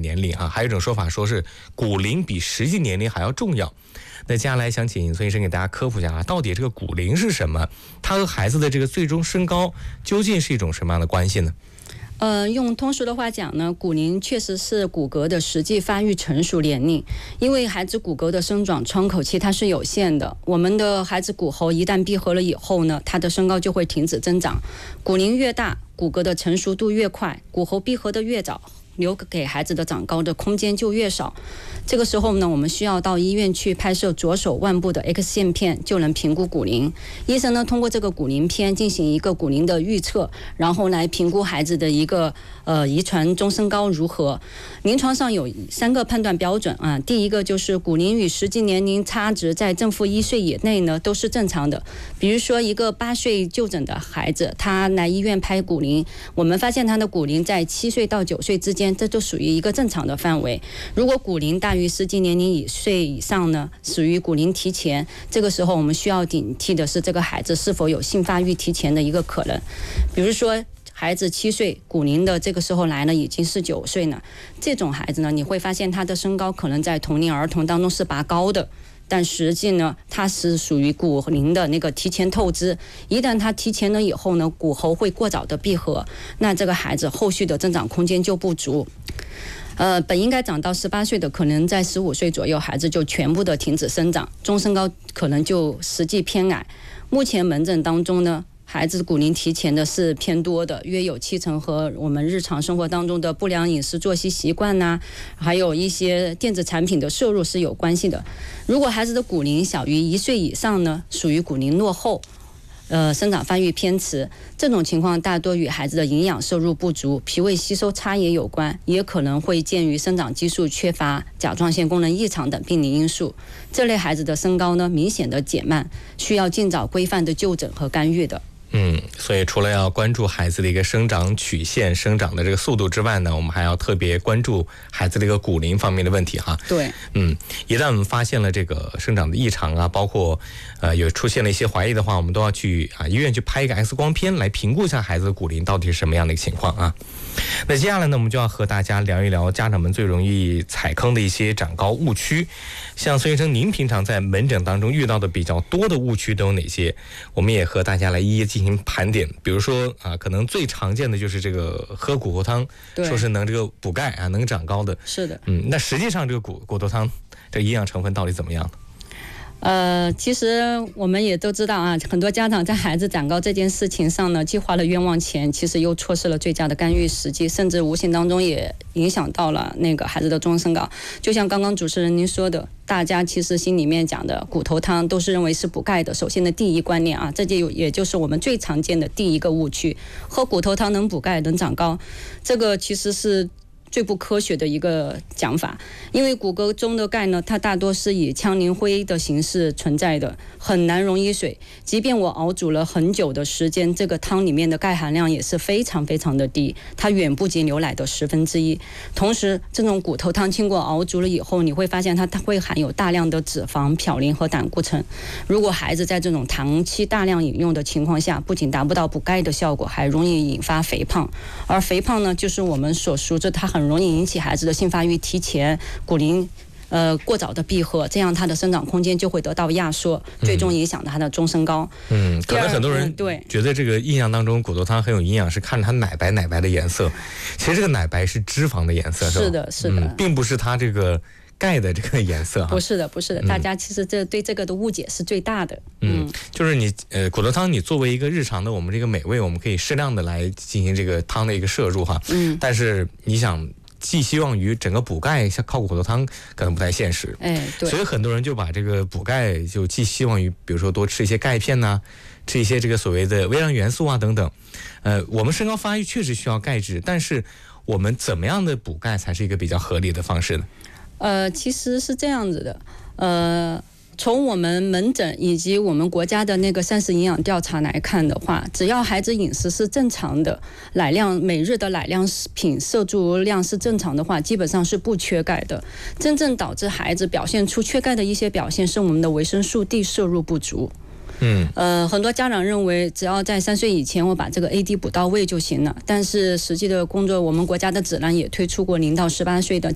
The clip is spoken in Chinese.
年龄啊，还有一种说法说是骨龄比实际年龄还要重要。那接下来想请孙医生给大家科普一下啊，到底这个骨龄是什么？它和孩子的这个最终身高究竟是一种什么样的关系呢？ 用通俗的话讲呢，骨龄确实是骨骼的实际发育成熟年龄。因为孩子骨骼的生长窗口期它是有限的，我们的孩子骨骺一旦闭合了以后呢，他的身高就会停止增长。骨龄越大，骨骼的成熟度越快，骨骺闭合的越早，留给孩子的长高的空间就越少。这个时候呢，我们需要到医院去拍摄左手腕部的 X 线片，就能评估骨龄。医生呢，通过这个骨龄片进行一个骨龄的预测，然后来评估孩子的一个遗传中身高如何。临床上有3个判断标准啊，第一个就是骨龄与实际年龄差值在正负1岁以内呢，都是正常的。比如说一个8岁就诊的孩子，他来医院拍骨龄，我们发现他的骨龄在7岁到9岁之间，这就属于一个正常的范围。如果骨龄大于实际年龄1岁以上呢，属于骨龄提前。这个时候我们需要警惕的是这个孩子是否有性发育提前的一个可能。比如说孩子7岁，骨龄的这个时候来呢已经是9岁呢，这种孩子呢，你会发现他的身高可能在同龄儿童当中是拔高的，但实际呢，它是属于骨龄的那个提前透支。一旦它提前了以后呢，骨骺会过早的闭合，那这个孩子后续的增长空间就不足。本应该长到18岁的，可能在15岁左右，孩子就全部的停止生长，中身高可能就实际偏矮。目前门诊当中呢，孩子骨龄提前的是偏多的，约有70%和我们日常生活当中的不良饮食作息习惯呐，还有一些电子产品的摄入是有关系的。如果孩子的骨龄小于1岁以上呢，属于骨龄落后。生长发育偏迟，这种情况大多与孩子的营养摄入不足、脾胃吸收差也有关，也可能会见于生长激素缺乏、甲状腺功能异常等病理因素。这类孩子的身高呢，明显的减慢，需要尽早规范的就诊和干预的。 所以除了要关注孩子的一个生长曲线、生长的这个速度之外呢，我们还要特别关注孩子的一个骨龄方面的问题哈。 对， 一旦我们发现了这个生长的异常啊，包括有出现了一些怀疑的话，我们都要去医院去拍一个 X 光片来评估一下孩子的骨龄到底是什么样的一个情况啊。那接下来呢，我们就要和大家聊一聊家长们最容易踩坑的一些长高误区。像孙医生，您平常在门诊当中遇到的比较多的误区都有哪些？我们也和大家来一一进行盘点。比如说可能最常见的就是这个喝骨头汤，说是能这个补钙啊，能长高的。 是的。 那实际上这个骨头汤这个营养成分到底怎么样呢？ 其实我们也都知道啊，很多家长在孩子长高这件事情上呢，既花了冤枉钱，其实又错失了最佳的干预时机，甚至无形当中也影响到了那个孩子的终身高。就像刚刚主持人您说的，大家其实心里面讲的骨头汤都是认为是补钙的，首先的第一观念啊，这也就是我们最常见的第一个误区。喝骨头汤能补钙能长高，这个其实是最不科学的一个讲法。因为骨骼中的钙呢，它大多是以羟磷灰的形式存在的，很难溶于水，即便我熬煮了很久的时间，这个汤里面的钙含量也是非常非常的低，它远不及牛奶的1/10。同时这种骨头汤经过熬煮了以后，你会发现它会含有大量的脂肪、嘌呤和胆固醇。如果孩子在这种长期大量饮用的情况下，不仅达不到补钙的效果，还容易引发肥胖。而肥胖呢，就是我们所熟知，它很容易引起孩子的性发育提前、骨龄过早的闭合，这样他的生长空间就会得到压缩，最终影响他的终身高。 可能很多人觉得这个印象当中骨头汤很有营养，是看着它奶白奶白的颜色，其实这个奶白是脂肪的颜色， 是的，是的， 并不是它这个钙的这个颜色。 不是的，不是的，大家其实对这个的误解是最大的。 就是你骨头汤，你作为一个日常的我们这个美味，我们可以适量的来进行这个汤的一个摄入哈。但是你想寄希望于整个补钙，像靠骨头汤可能不太现实。 对。 所以很多人就把这个补钙就寄希望于，比如说多吃一些钙片呐，吃一些这个所谓的微量元素啊等等。我们身高发育确实需要钙质，但是我们怎么样的补钙才是一个比较合理的方式呢？ 其实是这样子的，从我们门诊以及我们国家的那个膳食营养调查来看的话，只要孩子饮食是正常的，奶量每日的奶量品摄入量是正常的话，基本上是不缺钙的。真正导致孩子表现出缺钙的一些表现是我们的维生素 D 摄入不足。很多家长认为只要在3岁以前我把这个 AD 补到位就行了，但是实际的工作，我们国家的指南也推出过0到18岁的